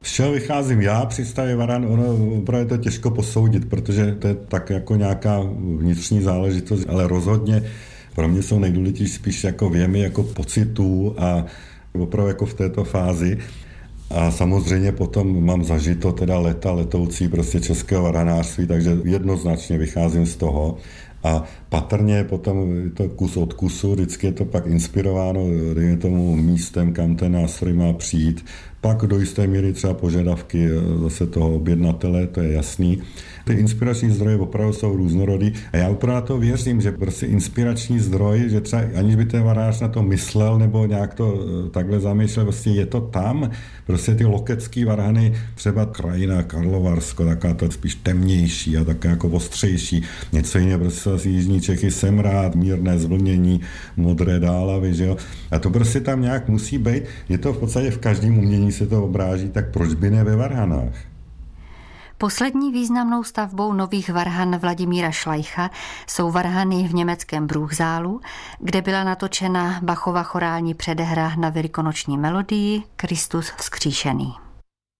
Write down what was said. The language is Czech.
Z čeho vycházím já při stavě varan, ono opravdu je to těžko posoudit, protože to je tak jako nějaká vnitřní záležitost, ale rozhodně pro mě jsou nejdůležitější spíš jako věmy, jako pocitů a opravdu jako v této fázi. A samozřejmě potom mám zažito teda letoucí prostě českého varanářství, takže jednoznačně vycházím z toho. A patrně potom je to kus od kusu, vždycky je to pak inspirováno, dejme tomu, místem, kam ten nástroj má přijít. Pak do jisté míry třeba požadavky zase toho objednatele, to je jasný. Ty inspirační zdroje opravdu jsou různorodý a já opravdu na to věřím, že prostě inspirační zdroj, že třeba aniž by ten varář na to myslel nebo nějak to takhle zamýšlel, vlastně je to tam. Prostě ty lokecký varhany, třeba krajina Karlovarsko, taká to spíš temnější a taká jako ostřejší. Něco jiného prostě z jižní Čechy jsem rád, mírné zvlnění, modré dálavy, že jo. A to prostě tam nějak musí být. Je to v podstatě v každém umění se to obráží, tak proč by ne ve varhanách? Poslední významnou stavbou nových varhan Vladimíra Šlajcha jsou varhany v německém Bruchsálu, kde byla natočena Bachova chorální předehra na velikonoční melodii Kristus vzkříšený.